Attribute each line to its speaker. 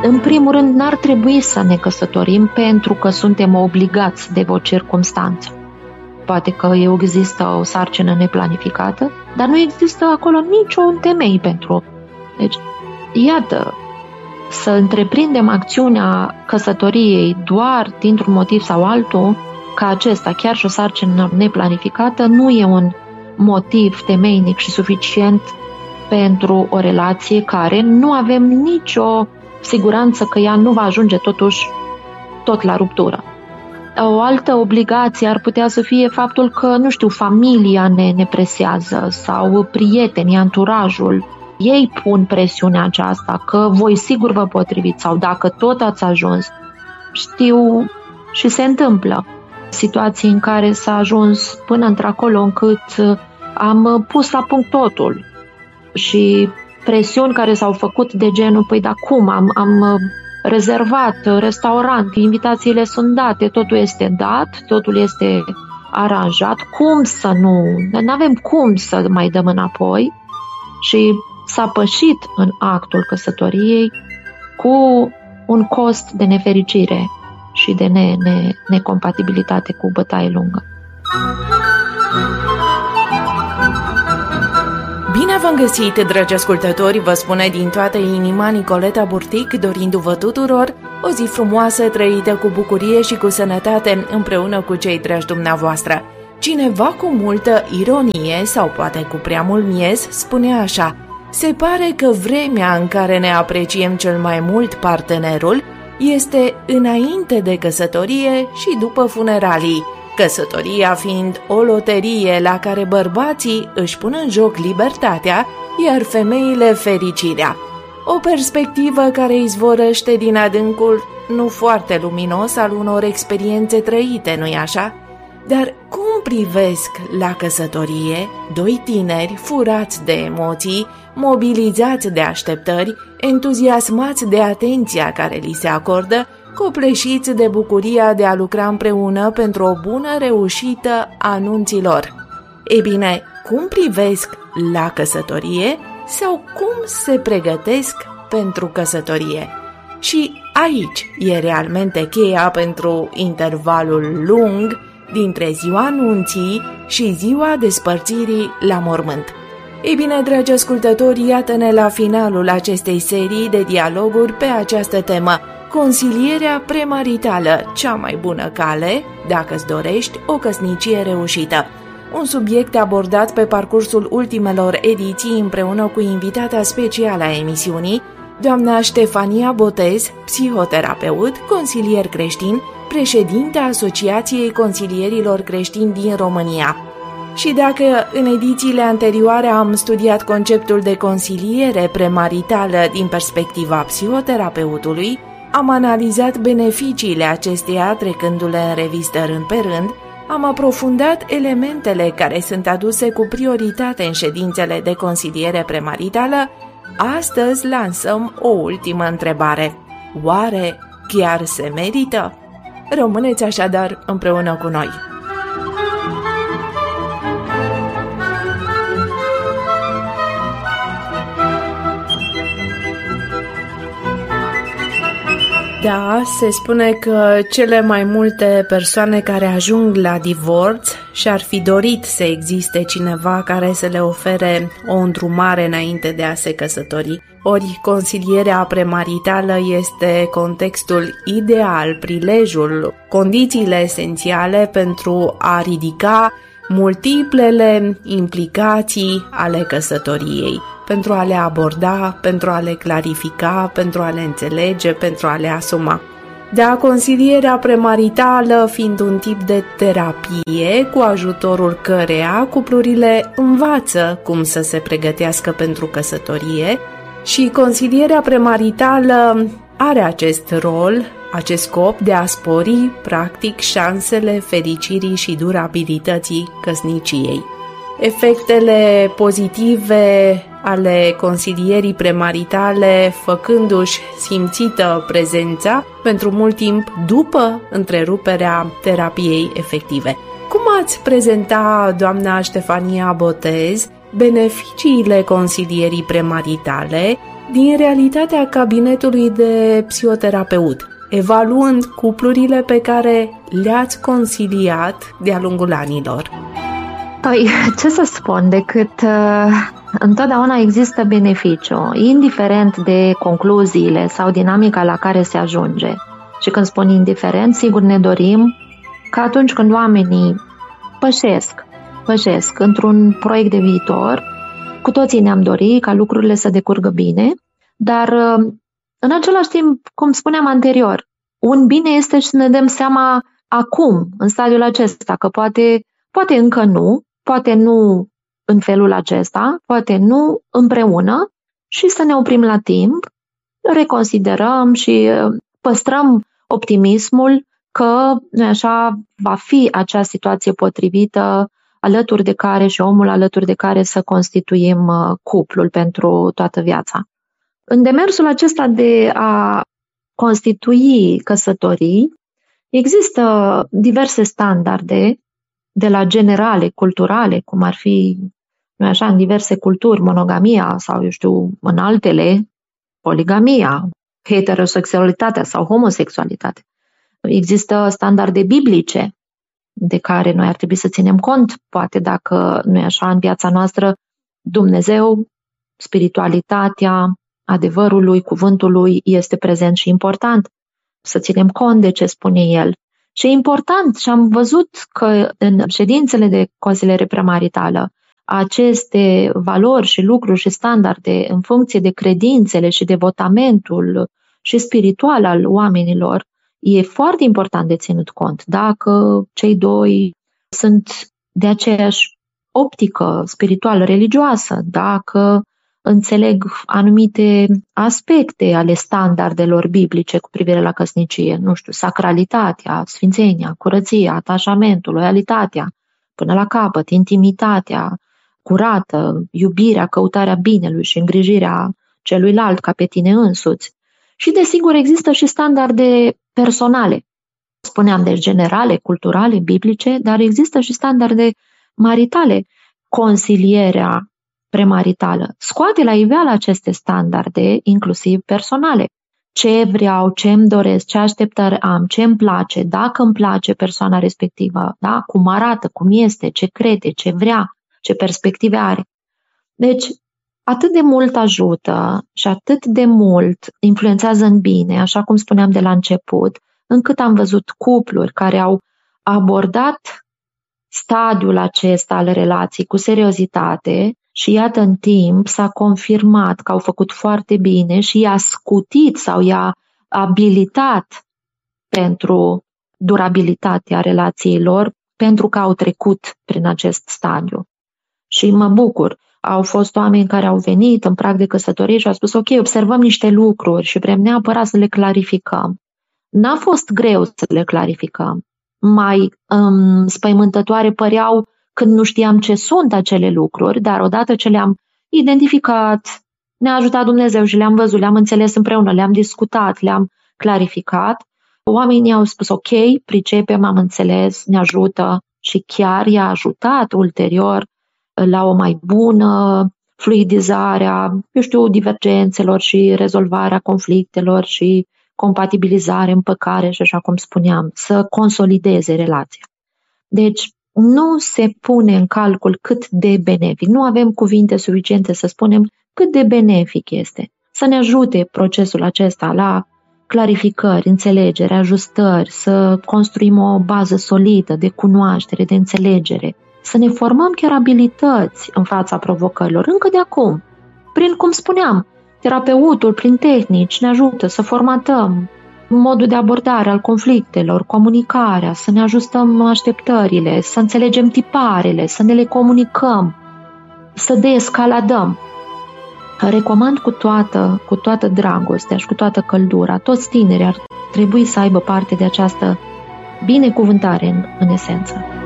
Speaker 1: În primul rând, n-ar trebui să ne căsătorim pentru că suntem obligați de o circumstanță. Poate că există o sarcină neplanificată, dar nu există acolo niciun temei pentru. Deci, iată, să întreprindem acțiunea căsătoriei doar dintr-un motiv sau altul, ca acesta, chiar și o sarcină neplanificată, nu e un motiv temeinic și suficient pentru o relație care nu avem nicio siguranță că ea nu va ajunge totuși tot la ruptură. O altă obligație ar putea să fie faptul că, nu știu, familia ne presează sau prietenii, anturajul. Ei pun presiunea aceasta că voi sigur vă potriviți sau dacă tot ați ajuns. Știu și se întâmplă situații în care s-a ajuns până într-acolo încât am pus la punct totul și presiuni care s-au făcut de genul, păi da cum, am rezervat restaurant, invitațiile sunt date, totul este dat, totul este aranjat, cum să nu avem cum să mai dăm înapoi și s-a pășit în actul căsătoriei cu un cost de nefericire și de necompatibilitate cu bătaie lungă.
Speaker 2: Bine v-am găsit, dragi ascultători, vă spune din toată inima Nicoleta Burtic, dorindu-vă tuturor o zi frumoasă, trăită cu bucurie și cu sănătate, împreună cu cei dragi dumneavoastră. Cineva cu multă ironie, sau poate cu prea mult miez, spune așa: se pare că vremea în care ne apreciem cel mai mult partenerul este înainte de căsătorie și după funeralii, căsătoria fiind o loterie la care bărbații își pun în joc libertatea, iar femeile fericirea. O perspectivă care izvorăște din adâncul nu foarte luminos al unor experiențe trăite, nu-i așa? Dar cum privesc la căsătorie doi tineri furați de emoții, mobilizați de așteptări, entuziasmați de atenția care li se acordă, copleșiți de bucuria de a lucra împreună pentru o bună reușită a anunților? Ei bine, cum privesc la căsătorie sau cum se pregătesc pentru căsătorie? Și aici e realmente cheia pentru intervalul lung dintre ziua anunții și ziua despărțirii la mormânt. Ei bine, dragi ascultători, iată-ne la finalul acestei serii de dialoguri pe această temă: consilierea premaritală, cea mai bună cale dacă îți dorești o căsnicie reușită. Un subiect abordat pe parcursul ultimelor ediții împreună cu invitata specială a emisiunii, doamna Ștefania Botez, psihoterapeut, consilier creștin, președintea Asociației Consilierilor Creștini din România. Și dacă în edițiile anterioare am studiat conceptul de consiliere premaritală din perspectiva psihoterapeutului, am analizat beneficiile acesteia trecându-le în revistă rând pe rând, am aprofundat elementele care sunt aduse cu prioritate în ședințele de consiliere premaritală, astăzi lansăm o ultimă întrebare: oare chiar se merită? Rămâneți așadar împreună cu noi! Da, se spune că cele mai multe persoane care ajung la divorț și-ar fi dorit să existe cineva care să le ofere o îndrumare înainte de a se căsători. Ori consilierea premaritală este contextul ideal, prilejul, condițiile esențiale pentru a ridica multiplele implicații ale căsătoriei, pentru a le aborda, pentru a le clarifica, pentru a le înțelege, pentru a le asuma. Da, consilierea premaritală fiind un tip de terapie cu ajutorul căreia cuplurile învață cum să se pregătească pentru căsătorie, și consilierea premaritală are acest rol, acest scop de a spori, practic, șansele fericirii și durabilității căsniciei. Efectele pozitive ale consilierii premaritale făcându-și simțită prezența pentru mult timp după întreruperea terapiei efective. Cum ați prezenta, doamna Ștefania Botez, beneficiile consilierii premaritale din realitatea cabinetului de psihoterapeut, evaluând cuplurile pe care le-ați consiliat de-a lungul anilor?
Speaker 1: Păi, ce să spun, decât întotdeauna există beneficiu, indiferent de concluziile sau dinamica la care se ajunge. Și când spun indiferent, sigur ne dorim că atunci când oamenii pășesc într-un proiect de viitor, cu toții ne-am dorit ca lucrurile să decurgă bine, dar în același timp, cum spuneam anterior, un bine este să ne dăm seama acum, în stadiul acesta, că poate încă nu, poate nu în felul acesta, poate nu împreună și să ne oprim la timp, reconsiderăm și păstrăm optimismul că așa va fi acea situație potrivită alături de care și omul alături de care să constituim cuplul pentru toată viața. În demersul acesta de a constitui căsătorii, există diverse standarde de la generale, culturale, cum ar fi, nu așa, în diverse culturi, monogamia sau, în altele, poligamia, heterosexualitatea sau homosexualitatea. Există standarde biblice de care noi ar trebui să ținem cont, poate dacă nu e așa în viața noastră, Dumnezeu, spiritualitatea, adevărul lui, cuvântul lui este prezent și important să ținem cont de ce spune el. Și e important, și am văzut că în ședințele de consiliere premaritală, aceste valori și lucruri și standarde în funcție de credințele și devotamentul și spiritual al oamenilor, e foarte important de ținut cont. Dacă cei doi sunt de aceeași optică spirituală religioasă, dacă înțeleg anumite aspecte ale standardelor biblice cu privire la căsnicie, sacralitatea, sfințenia, curăția, atașamentul, loialitatea, până la capăt, intimitatea curată, iubirea, căutarea binelui și îngrijirea celuilalt ca pe tine însuți. Și desigur există și standarde personale, spuneam, deci generale, culturale, biblice, dar există și standarde maritale. Consilierea premaritală scoate la iveală aceste standarde, inclusiv personale. Ce vreau, ce îmi doresc, ce așteptări am, ce îmi place, dacă îmi place persoana respectivă, da? Cum arată, cum este, ce crede, ce vrea, ce perspective are. Deci, atât de mult ajută și atât de mult influențează în bine, așa cum spuneam de la început, încât am văzut cupluri care au abordat stadiul acesta al relației cu seriozitate și iată în timp s-a confirmat că au făcut foarte bine și i-a scutit sau i-a abilitat pentru durabilitatea relației lor, pentru că au trecut prin acest stadiu. Și mă bucur. Au fost oameni care au venit în prag de căsătorie și au spus, ok, observăm niște lucruri și vrem neapărat să le clarificăm. N-a fost greu să le clarificăm. Mai spăimântătoare păreau când nu știam ce sunt acele lucruri, dar odată ce le-am identificat, ne-a ajutat Dumnezeu și le-am văzut, le-am înțeles împreună, le-am discutat, le-am clarificat, oamenii au spus, ok, pricepem, am înțeles, ne ajută și chiar i-a ajutat ulterior la o mai bună fluidizare a, divergențelor și rezolvarea conflictelor și compatibilizare, împăcare și așa cum spuneam, să consolideze relația. Deci nu se pune în calcul cât de benefic, nu avem cuvinte suficiente să spunem cât de benefic este. Să ne ajute procesul acesta la clarificări, înțelegere, ajustări, să construim o bază solidă de cunoaștere, de înțelegere, să ne formăm chiar abilități în fața provocărilor, încă de acum. Prin, cum spuneam, terapeutul, prin tehnici, ne ajută să formatăm modul de abordare al conflictelor, comunicarea, să ne ajustăm așteptările, să înțelegem tiparele, să ne le comunicăm, să deescaladăm. Recomand cu toată dragostea și cu toată căldura, toți tinerii ar trebui să aibă parte de această binecuvântare în esență.